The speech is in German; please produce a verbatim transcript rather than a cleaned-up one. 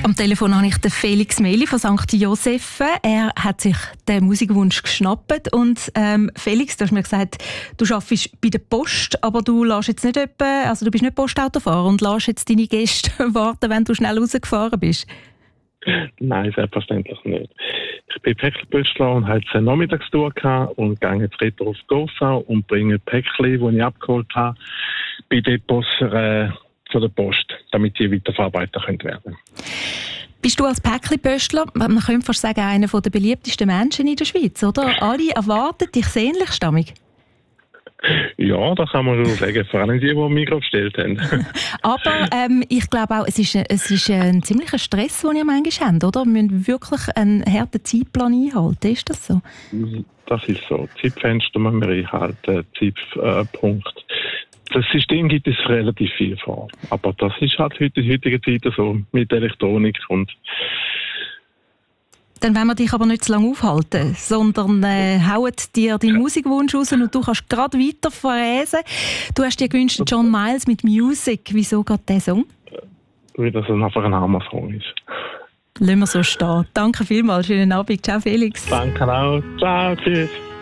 Am Telefon habe ich den Felix Meli von Sankt Josephen. Er hat sich den Musikwunsch geschnappt. Und ähm, Felix, du hast mir gesagt, du arbeitest bei der Post, aber du lässt jetzt nicht etwa, also du bist nicht Postautofahrer und lässt jetzt deine Gäste warten, wenn du schnell rausgefahren bist. Nein, selbstverständlich nicht. Ich bin Päckchenbüschler und habe jetzt eine Nachmittagstour gehabt und gehe jetzt retour auf Gossau und bringe Päckchen, die ich abgeholt habe, bei Depots äh, zu der Post, damit die weiterverarbeitet werden können. Bist du als Päckchenbüschler, man könnte fast sagen, einer der beliebtesten Menschen in der Schweiz, oder? Alle erwarten dich sehnlichst damit. Ja, das kann man schon sagen, vor allem die, die mich aufgestellt haben. Aber ähm, ich glaube auch, es ist, es ist ein ziemlicher Stress, den ihr manchmal habt, oder? Wir müssen wirklich einen harten Zeitplan einhalten, ist das so? Das ist so. Zeitfenster müssen wir einhalten, Zeitpunkt. Das System gibt es relativ viel vor. Aber das ist halt heute in der heutigen Zeit so mit Elektronik und dann wollen wir dich aber nicht zu lange aufhalten, sondern äh, hauen dir deinen ja. Musikwunsch raus und du kannst gerade weiter fräsen. Du hast dir gewünscht, John Miles mit Music. Wieso gerade dieser Song? Weil das einfach ein Hammer-Song ist. Lassen wir so stehen. Danke vielmals. Schönen Abend. Ciao, Felix. Danke auch. Ciao, tschüss.